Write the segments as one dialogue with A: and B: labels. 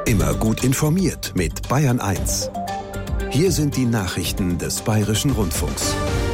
A: Immer gut informiert mit Bayern 1. Hier sind die Nachrichten des Bayerischen Rundfunks.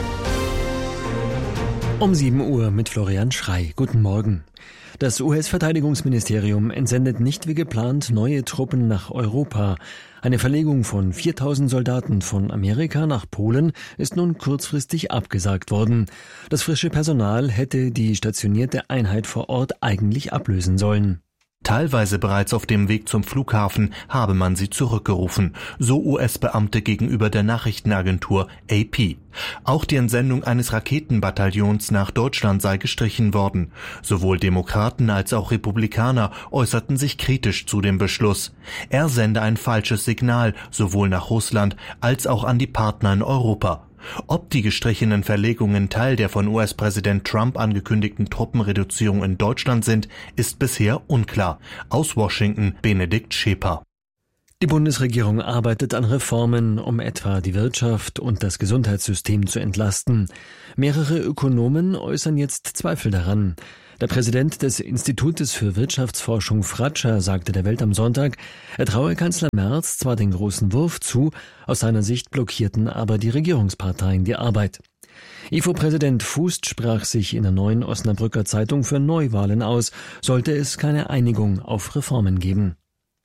B: Um 7 Uhr mit Florian Schrey. Guten Morgen. Das US-Verteidigungsministerium entsendet nicht wie geplant neue Truppen nach Europa. Eine Verlegung von 4.000 Soldaten von Amerika nach Polen ist nun kurzfristig abgesagt worden. Das frische Personal hätte die stationierte Einheit vor Ort eigentlich ablösen sollen.
C: Teilweise bereits auf dem Weg zum Flughafen habe man sie zurückgerufen, so US-Beamte gegenüber der Nachrichtenagentur AP. Auch die Entsendung eines Raketenbataillons nach Deutschland sei gestrichen worden. Sowohl Demokraten als auch Republikaner äußerten sich kritisch zu dem Beschluss. Er sende ein falsches Signal, sowohl nach Russland als auch an die Partner in Europa. Ob die gestrichenen Verlegungen Teil der von US-Präsident Trump angekündigten Truppenreduzierung in Deutschland sind, ist bisher unklar. Aus Washington Benedikt Scheper.
B: Die Bundesregierung arbeitet an Reformen, um etwa die Wirtschaft und das Gesundheitssystem zu entlasten. Mehrere Ökonomen äußern jetzt Zweifel daran. Der Präsident des Institutes für Wirtschaftsforschung Fratscher sagte der Welt am Sonntag, er traue Kanzler Merz zwar den großen Wurf zu, aus seiner Sicht blockierten aber die Regierungsparteien die Arbeit. IFO-Präsident Fußt sprach sich in der Neuen Osnabrücker Zeitung für Neuwahlen aus, sollte es keine Einigung auf Reformen geben.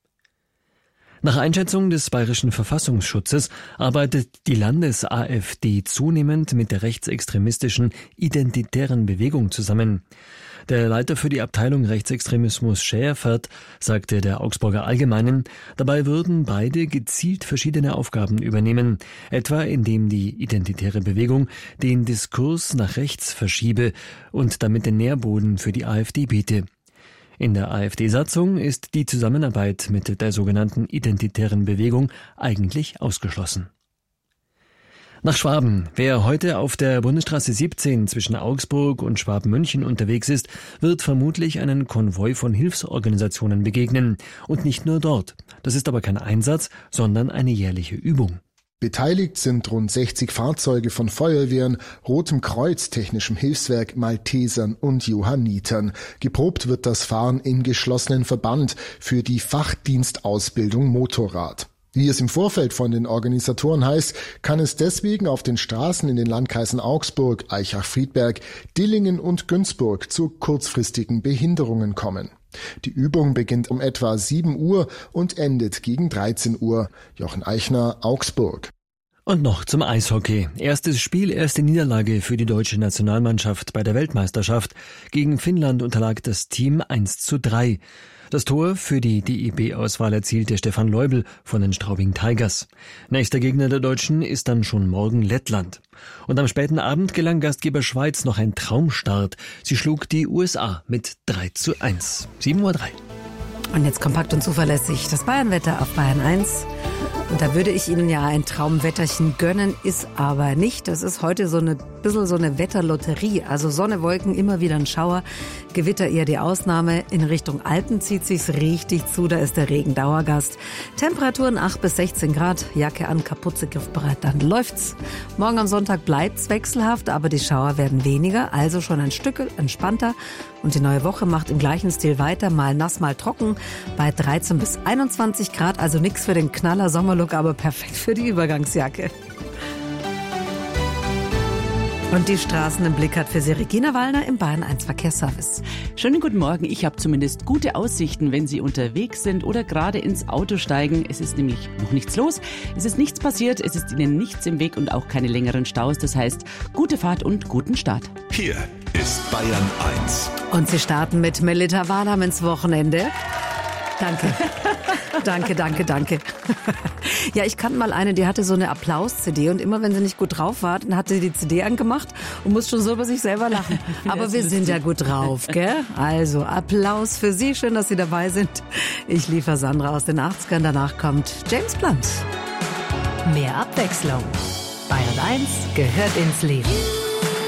B: Nach Einschätzung des Bayerischen Verfassungsschutzes arbeitet die Landes-AfD zunehmend mit der rechtsextremistischen Identitären Bewegung zusammen. Der Leiter für die Abteilung Rechtsextremismus Schäferth sagte der Augsburger Allgemeinen, dabei würden beide gezielt verschiedene Aufgaben übernehmen, etwa indem die identitäre Bewegung den Diskurs nach rechts verschiebe und damit den Nährboden für die AfD biete. In der AfD-Satzung ist die Zusammenarbeit mit der sogenannten identitären Bewegung eigentlich ausgeschlossen. Nach Schwaben. Wer heute auf der Bundesstraße 17 zwischen Augsburg und Schwaben-München unterwegs ist, wird vermutlich einen Konvoi von Hilfsorganisationen begegnen. Und nicht nur dort. Das ist aber kein Einsatz, sondern eine jährliche Übung.
D: Beteiligt sind rund 60 Fahrzeuge von Feuerwehren, Rotem Kreuz, Technischem Hilfswerk, Maltesern und Johannitern. Geprobt wird das Fahren im geschlossenen Verband für die Fachdienstausbildung Motorrad. Wie es im Vorfeld von den Organisatoren heißt, kann es deswegen auf den Straßen in den Landkreisen Augsburg, Aichach-Friedberg, Dillingen und Günzburg zu kurzfristigen Behinderungen kommen. Die Übung beginnt um etwa 7 Uhr und endet gegen 13 Uhr. Jochen Eichner, Augsburg.
B: Und noch zum Eishockey. Erstes Spiel, erste Niederlage für die deutsche Nationalmannschaft bei der Weltmeisterschaft. Gegen Finnland unterlag das Team 1:3. Das Tor für die DEB-Auswahl erzielte Stefan Leubel von den Straubing Tigers. Nächster Gegner der Deutschen ist dann schon morgen Lettland. Und am späten Abend gelang Gastgeber Schweiz noch ein Traumstart. Sie schlug die USA mit 3:1. 7:03 Uhr.
E: Und jetzt kompakt und zuverlässig das Bayernwetter auf Bayern 1. Und da würde ich Ihnen ja ein Traumwetterchen gönnen, ist aber nicht. Das ist heute so eine Wetterlotterie. Also Sonne, Wolken, immer wieder ein Schauer. Gewitter eher die Ausnahme. In Richtung Alpen zieht sich's richtig zu. Da ist der Regen Dauergast. Temperaturen 8 bis 16 Grad. Jacke an, Kapuze griffbereit, dann läuft's. Morgen am Sonntag bleibt's wechselhaft, aber die Schauer werden weniger. Also schon ein Stück entspannter. Und die neue Woche macht im gleichen Stil weiter. Mal nass, mal trocken. Bei 13 bis 21 Grad. Also nix für den Knaller Sommerlook, aber perfekt für die Übergangsjacke. Und die Straßen im Blick hat für Sie Regina Wallner im Bayern 1 Verkehrsservice.
F: Schönen guten Morgen. Ich habe zumindest gute Aussichten, wenn Sie unterwegs sind oder gerade ins Auto steigen. Es ist nämlich noch nichts los. Es ist nichts passiert. Es ist Ihnen nichts im Weg und auch keine längeren Staus. Das heißt, gute Fahrt und guten Start.
A: Hier ist Bayern 1.
E: Und Sie starten mit Melita Walam ins Wochenende. Danke. Ja, ich kannte mal eine, die hatte so eine Applaus-CD und immer wenn sie nicht gut drauf war, dann hat sie die CD angemacht und musste schon so über sich selber lachen. Aber wir sind ja gut drauf, gell? Also Applaus für Sie, schön, dass Sie dabei sind. Ich liefere Sandra aus den 80ern, danach kommt James Blunt.
G: Mehr Abwechslung. Bayern 1 gehört ins Leben.